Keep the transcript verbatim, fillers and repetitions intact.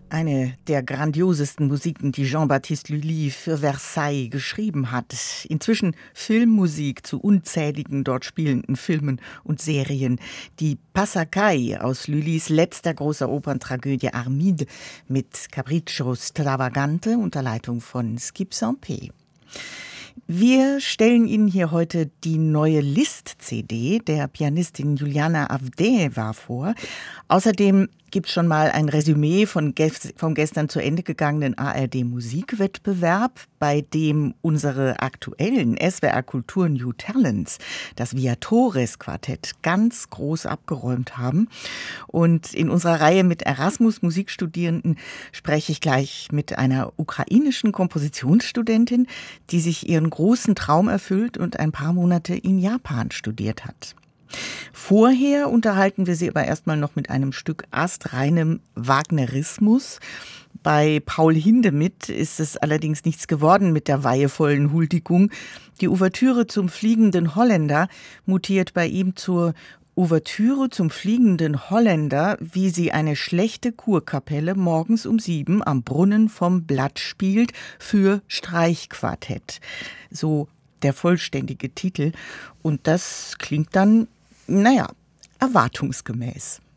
Eine der grandiosesten Musiken, die Jean-Baptiste Lully für Versailles geschrieben hat. Inzwischen Filmmusik zu unzähligen dort spielenden Filmen und Serien. Die Passacaille aus Lullys letzter großer Operntragödie Armide mit Capriccio Stravagante unter Leitung von Skip Saint-Pé. Wir stellen Ihnen hier heute die neue Liszt-C D der Pianistin Juliana Avdeeva vor. Außerdem gibt es schon mal ein Resümee von ges- vom gestern zu Ende gegangenen A R D-Musikwettbewerb, bei dem unsere aktuellen S W R Kultur New Talents das Viatores-Quartett ganz groß abgeräumt haben. Und in unserer Reihe mit Erasmus-Musikstudierenden spreche ich gleich mit einer ukrainischen Kompositionsstudentin, die sich ihren großen Traum erfüllt und ein paar Monate in Japan studiert hat. Vorher unterhalten wir Sie aber erstmal noch mit einem Stück astreinem Wagnerismus. Bei Paul Hindemith ist es allerdings nichts geworden mit der weihevollen Huldigung. Die Ouvertüre zum Fliegenden Holländer mutiert bei ihm zur Ouvertüre zum Fliegenden Holländer, wie sie eine schlechte Kurkapelle morgens um sieben am Brunnen vom Blatt spielt, für Streichquartett. So der vollständige Titel. Und das klingt dann, naja, erwartungsgemäß.